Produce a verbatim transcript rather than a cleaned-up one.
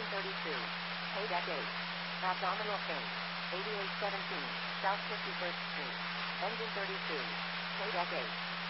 Engine thirty-two. Paydeck eight. Abdominal chain. eighty-eight seventeen. South fifty-first Street. Engine thirty-two. Paydeck eight.